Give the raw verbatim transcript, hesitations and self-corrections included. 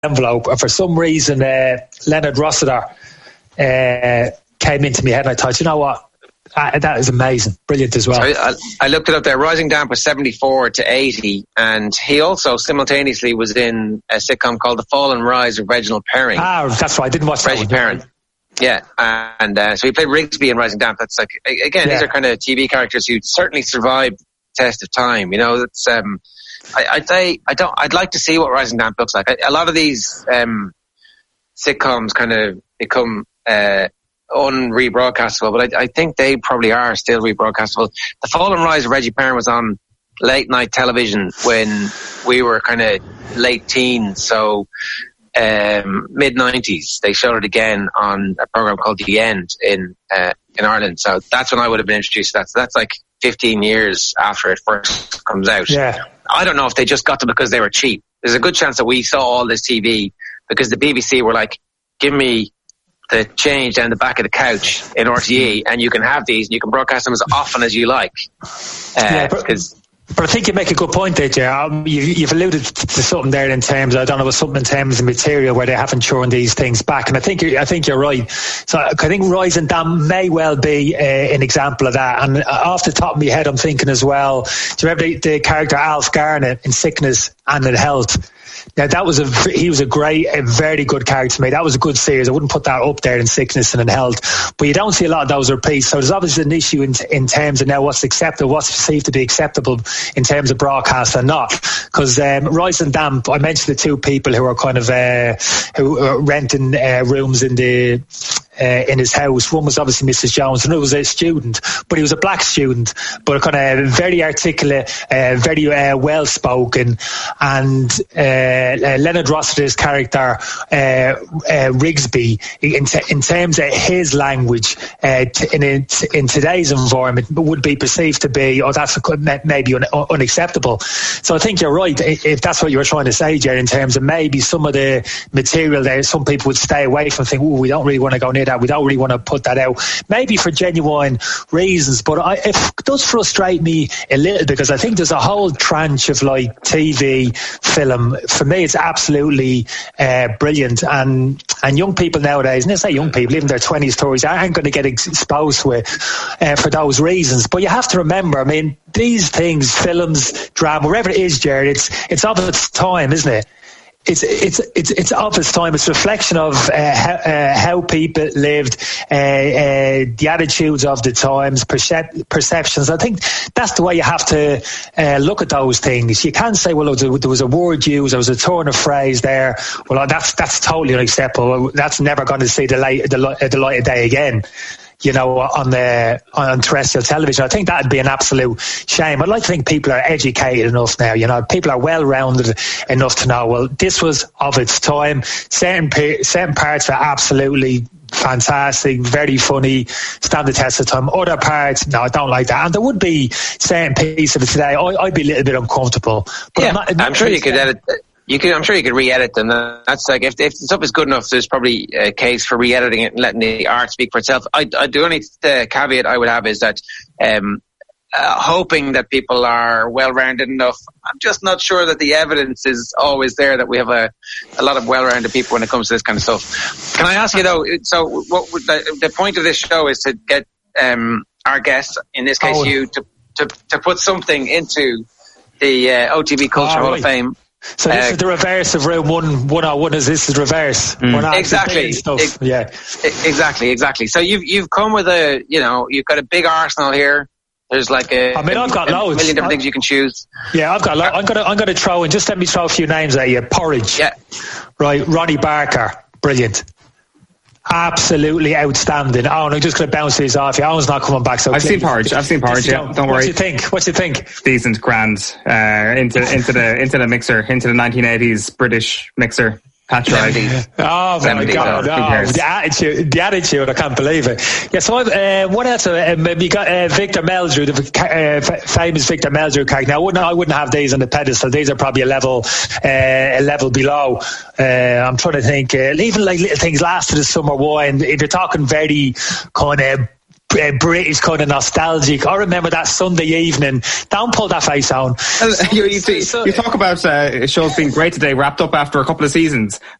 envelope, and for some reason, uh, Leonard Rossiter uh, came into my head, and I thought, you know what? Uh, that is amazing, brilliant as well. I, I looked it up there. Rising Damp was seventy-four to eighty, and he also simultaneously was in a sitcom called The Fall and Rise of Reginald Perring. Ah, that's right. I didn't watch that Reggie one. Perrin. Yeah, and uh, so he played Rigsby in Rising Damp. That's like, again, yeah. These are kind of T V characters who certainly survived the test of time. You know, it's um, I, I'd say I don't. I'd like to see what Rising Damp looks like. I, a lot of these um, sitcoms kind of become uh, unrebroadcastable, but I, I think they probably are still rebroadcastable. The Fall and Rise of Reggie Perrin was on late night television when we were kind of late teens, so um, mid nineties. They showed it again on a program called The End in uh, in Ireland. So that's when I would have been introduced to that. So that's like fifteen years after it first comes out. Yeah. I don't know if they just got them because they were cheap. There's a good chance that we saw all this T V because the B B C were like, give me the change down the back of the couch in R T E and you can have these and you can broadcast them as often as you like. Uh, yeah, but, but I think you make a good point there, Jay. Um, you, you've alluded to something there in terms, I don't know, something in terms of material where they haven't churned these things back. And I think you're, I think you're right. So I think Rising Damp may well be uh, an example of that. And off the top of my head, I'm thinking as well, do you remember the, the character Alf Garnett in Sickness and in Health? Now that was a he was a great, a very good character to me. That was a good series. I wouldn't put that up there in Sickness and in Health, but you don't see a lot of those repeats. So there's obviously an issue in in terms of now what's acceptable, what's perceived to be acceptable in terms of broadcast and not. Because um, Rising Damp, I mentioned the two people who are kind of uh, who are renting uh, rooms in the. Uh, in his house. One was obviously Missus Jones, and it was a student, but he was a black student, but kind of very articulate, uh, very uh, well spoken. And uh, uh, Leonard Rossiter's character, uh, uh, Rigsby, in, t- in terms of his language, uh, t- in, in today's environment, would be perceived to be, oh, that's a, maybe un- unacceptable. So I think you're right, if that's what you were trying to say, Jerry, in terms of maybe some of the material there, some people would stay away from, think, oh, we don't really want to go near that. We don't really want to put that out, maybe for genuine reasons. But I, it does frustrate me a little because I think there's a whole tranche of like T V, film. For me, it's absolutely uh, brilliant. And and young people nowadays, and I say young people, even their twenties, thirties, aren't going to get exposed to it uh, for those reasons. But you have to remember, I mean, these things, films, drama, wherever it is, Jared, it's it's of its time, isn't it? It's it's it's it's of its time. It's a reflection of uh, how, uh, how people lived, uh, uh, the attitudes of the times, percep- perceptions. I think that's the way you have to uh, look at those things. You can't say, well, look, there was a word used, there was a turn of phrase there. Well, that's that's totally unacceptable. That's never going to see the light the, the light of day again. You know, on the on terrestrial television. I think that'd be an absolute shame. I'd like to think people are educated enough now. You know, people are well rounded enough to know, well, this was of its time. Certain certain parts are absolutely fantastic, very funny, stand the test of time. Other parts, no, I don't like that. And there would be certain pieces of it today. I, I'd be a little bit uncomfortable. But yeah, I'm, not, I'm sure you could edit. You could, I'm sure you could re-edit them. That's like, if, if the stuff is good enough, there's probably a case for re-editing it and letting the art speak for itself. I, I, the only the caveat I would have is that, um, uh, hoping that people are well-rounded enough. I'm just not sure that the evidence is always there that we have a, a lot of well-rounded people when it comes to this kind of stuff. Can I ask you though, so what would the, the point of this show is to get, um, our guests, in this case oh. you, to, to, to put something into the, uh, O T B Culture oh, Hall right. of Fame. So this uh, is the reverse of room one, one oh one. Is this the reverse? Mm. We're not exactly. Stuff. It, yeah. Exactly. Exactly. So you've you've come with a, you know, you've got a big arsenal here. There's like a, I mean, a, I've got a loads. million different I, things you can choose. Yeah, I've got. Lo- I'm gonna I'm gonna throw in. Just let me throw a few names at you. Porridge. Yeah. Right. Ronnie Barker. Brilliant. Absolutely outstanding. Oh, I'm just going to bounce these off you. Owen's not coming back. So I've seen Porridge. I've seen Porridge. Yeah, don't worry. What do you think? What do you think? Decent, grand. Uh, into into the into the mixer, into the nineteen eighties British mixer. Patriotic. Oh my God! Oh, the attitude, the attitude! I can't believe it. Yeah. So, uh, what else? Uh, you got uh, Victor Meldrew, the uh, famous Victor Meldrew character. Now, I wouldn't, I wouldn't have these on the pedestal. These are probably a level, uh, a level below. Uh, I'm trying to think. Uh, even like little things, Last of the Summer Wine. If you're talking very kind of uh, British kind of nostalgic. I remember that Sunday evening. Don't pull that face on. you, you, you talk about uh, shows being great today, wrapped up after a couple of seasons.